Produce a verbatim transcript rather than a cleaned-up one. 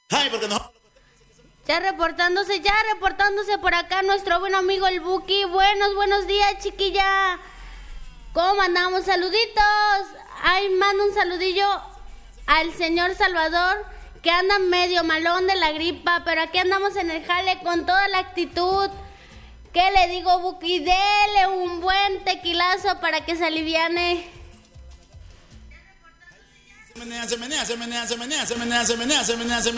Ay, porque no. Ya reportándose, ya reportándose por acá nuestro buen amigo el Buki. Buenos, buenos días, chiquilla. ¿Cómo andamos? Saluditos. Ay, mando un saludillo al señor Salvador, que anda medio malón de la gripa, pero aquí andamos en el jale con toda la actitud. ¿Qué le digo, Buki? Dele un buen tequilazo para que se aliviane. Se menea, se menea, se menea, se menea, se menea, se menea, se menea, se menea.